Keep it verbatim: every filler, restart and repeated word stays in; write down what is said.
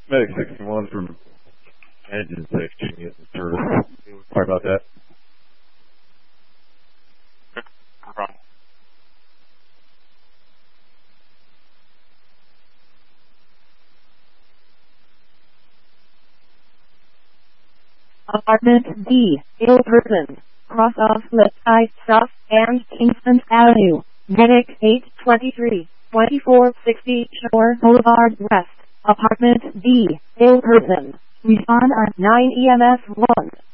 Medic sixty-one from engine section getting service. Sorry about that. No problem. Apartment D, Ilverton, cross off Left Eye South and Kingston Avenue, Medic eight twenty-three, twenty-four sixty Shore Boulevard West, Apartment D, Ilverton. Respond at nine E M S one.